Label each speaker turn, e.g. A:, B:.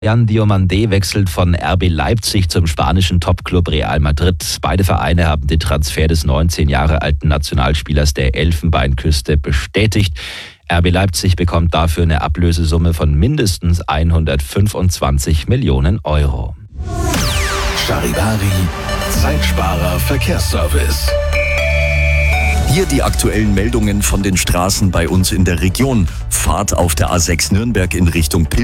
A: Jan Diomandé wechselt von RB Leipzig zum spanischen Topclub Real Madrid. Beide Vereine haben den Transfer des 19 Jahre alten Nationalspielers der Elfenbeinküste bestätigt. RB Leipzig bekommt dafür eine Ablösesumme von mindestens 125 Millionen Euro.
B: Charivari, Zeitsparer Verkehrsservice.
C: Hier die aktuellen Meldungen von den Straßen bei uns in der Region. Fahrt auf der A6 Nürnberg in Richtung Pilsen.